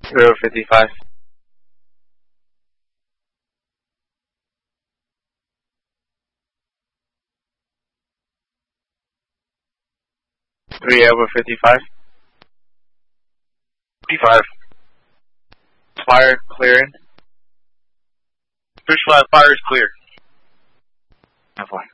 055. 3/55. 55. Fire clearing. Push flat, fire is clear. 9-4.